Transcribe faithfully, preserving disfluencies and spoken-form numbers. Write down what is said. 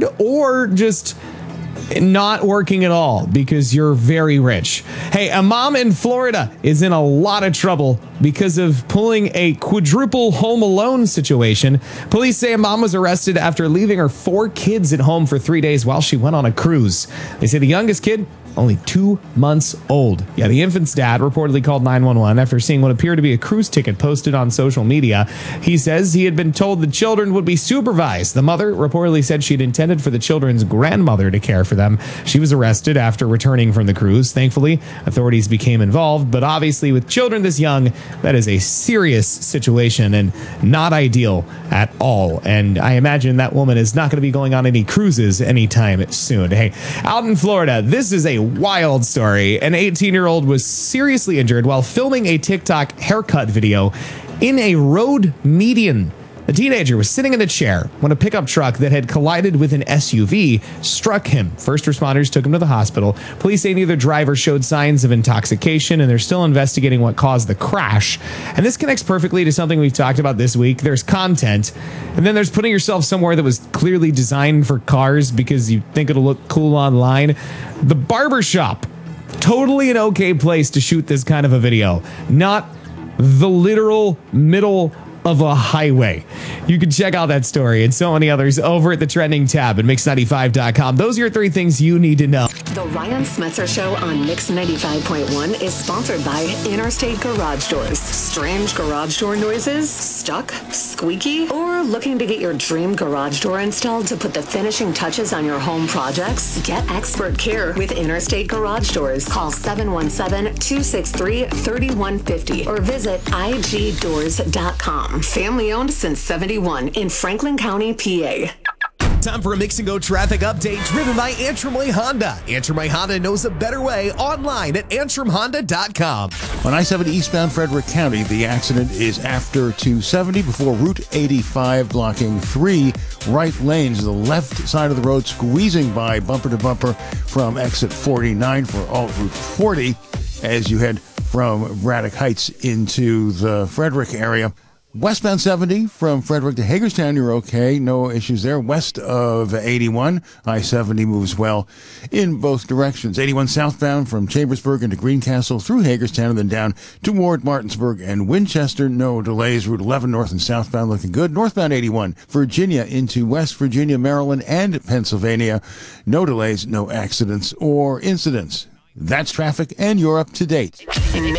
hard or just not working at all because you're very rich. Hey, a mom in Florida is in a lot of trouble because of pulling a quadruple home alone situation. Police say a mom was arrested after leaving her four kids at home for three days while she went on a cruise. They say the youngest kid, only two months old. Yeah, the infant's dad reportedly called nine one one after seeing what appeared to be a cruise ticket posted on social media. He says he had been told the children would be supervised. The mother reportedly said she'd intended for the children's grandmother to care for them. She was arrested after returning from the cruise. Thankfully, authorities became involved, but obviously with children this young, that is a serious situation and not ideal at all. And I imagine that woman is not going to be going on any cruises anytime soon. Hey, out in Florida, this is a wild story. An eighteen-year-old was seriously injured while filming a TikTok haircut video in a road median. The teenager was sitting in a chair when a pickup truck that had collided with an S U V struck him. First responders took him to the hospital. Police say neither driver showed signs of intoxication, and they're still investigating what caused the crash. And this connects perfectly to something we've talked about this week. There's content, and then there's putting yourself somewhere that was clearly designed for cars because you think it'll look cool online. The barbershop, totally an okay place to shoot this kind of a video, not the literal middle of a highway. You can check out that story and so many others over at the trending tab at mix ninety-five dot com. Those are your three things you need to know. The Ryan Smetzer Show on Mix ninety-five point one is sponsored by Interstate Garage Doors. Strange garage door noises? Stuck? Squeaky? Or looking to get your dream garage door installed to put the finishing touches on your home projects? Get expert care with Interstate Garage Doors. Call seven one seven, two six three, three one five zero or visit I G doors dot com. Family owned since seventy-one in Franklin County, P A. Time for a Mix and Go traffic update driven by Antrim Way Honda. Antrim Way Honda knows a better way online at antrim honda dot com. On I seventy eastbound Frederick County, the accident is after two seventy before Route eighty-five, blocking three right lanes. The left side of the road squeezing by bumper to bumper from exit forty-nine for Alt Route forty as you head from Braddock Heights into the Frederick area. Westbound seventy from Frederick to Hagerstown, you're okay. No issues there. West of eighty-one, I seventy moves well in both directions. eighty-one southbound from Chambersburg into Greencastle through Hagerstown and then down toward Martinsburg and Winchester. No delays. Route eleven north and southbound looking good. Northbound eighty-one, Virginia into West Virginia, Maryland, and Pennsylvania. No delays, no accidents or incidents. That's traffic, and you're up to date. Mix